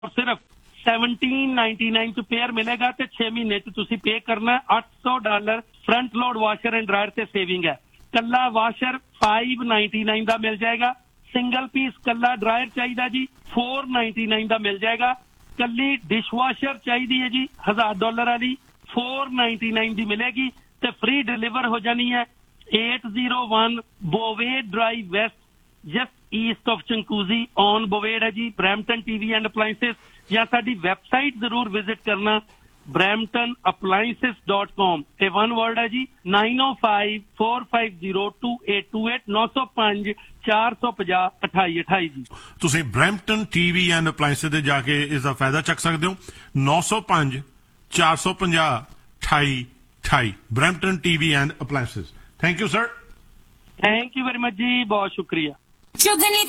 ਸਿਰਫ $17.99 ਚ ਪੇਅਰ ਮਿਲੇਗਾ ਤੇ 6 ਮਹੀਨੇ ਚ ਤੁਸੀਂ ਪੇ ਕਰਨਾ $800 front load washer and dryer ਤੇ ਸੇਵਿੰਗ ਹੈ। ਕੱਲਾ ਵਾਸ਼ਰ $599 ਦਾ ਮਿਲ ਜਾਏਗਾ। ਸਿੰਗਲ ਪੀਸ ਕੱਲਾ ਡਰਾਇਰ ਚਾਹੀਦਾ ਜੀ $499 ਦਾ ਮਿਲ ਜਾਏਗਾ। ਕੱਲੀ ਡਿਸ਼ਵਾਸ਼ਰ ਚਾਹੀਦੀ ਹੈ ਜੀ $1000 ਵਾਲੀ $499 ਦੀ ਮਿਲੇਗੀ ਤੇ ਫ੍ਰੀ ਡਿਲੀਵਰ ਹੋ ਜਾਣੀ ਹੈ। 801 ਬੋਵੇਡ drive West just East of ਚੰਕੂਜ਼ੀ on ਬੋਵੇਡ ਹੈ ਜੀ, ਬਰੈਂਪਟਨ ਟੀਵੀ ਐਂਡ ਅਪਲਾਇੰਸਿਸ। ਜਾਂ ਸਾਡੀ ਵੈਬਸਾਈਟ ਜ਼ਰੂਰ ਵਿਜ਼ਿਟ ਕਰਨਾ bramptonappliances.com। ਇਹ ਵਨ ਵਰਡ ਹੈ ਜੀ। 9054502828 905 450 2828 ਜੀ। ਤੁਸੀਂ ਬਰੈਂਪਟਨ ਟੀਵੀ ਐਂਡ ਅਪਲਾਇੰਸਿਸ ਦੇ ਜਾ ਕੇ ਇਸ ਦਾ ਫਾਇਦਾ ਚੱਕ ਸਕਦੇ ਹੋ। 905 450 2828 Brampton TV and appliances. Thank you sir. Thank you very much ਜੀ, ਬਹੁਤ ਸ਼ੁਕਰੀਆ। ਚੁਗਲੀ